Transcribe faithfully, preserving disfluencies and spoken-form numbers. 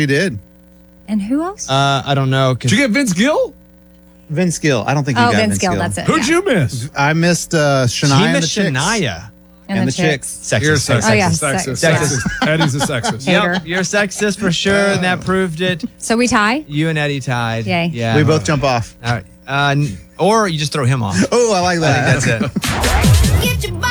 You did. And who else? Uh, I don't know. Did you get Vince Gill? Vince Gill. I don't think you oh, got Vince, Vince Gill, Gill. that's it. Who'd yeah. you miss? I missed uh, Shania He and the missed Chicks. Shania. And, and the, the chicks. Chicks. You're a Sexist. sexist. Oh, yeah, sexist. sex- Sexist. Eddie's a sexist. Hater. Yep, you're sexist for sure, and that proved it. So we tie? You and Eddie tied. Yay. Yeah. We both jump off. All right. Uh, n- or you just throw him off. Oh, I like I that. think that's it. Get your body